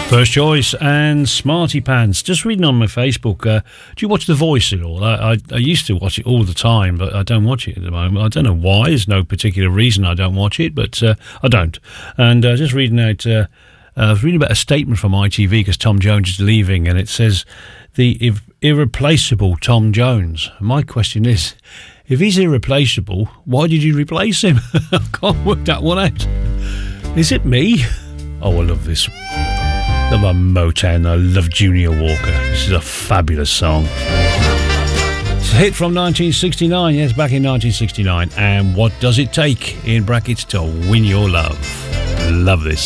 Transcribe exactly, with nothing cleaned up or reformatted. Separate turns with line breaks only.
First Choice and Smarty Pants. Just reading on my Facebook, uh, do you watch The Voice at all? I, I, I used to watch it all the time, but I don't watch it at the moment. I don't know why. There's no particular reason I don't watch it, but uh, I don't. And uh, just reading out, uh, uh, I was reading about a statement from I T V because Tom Jones is leaving, and it says, the ir- irreplaceable Tom Jones. My question is, if he's irreplaceable, why did you replace him? I can't work that one out. Is it me? Oh, I love this. I love Motown. I love Junior Walker. This is a fabulous song. It's a hit from nineteen sixty-nine. Yes, back in nineteen sixty-nine. And what does it take, in brackets, to win your love? Love this.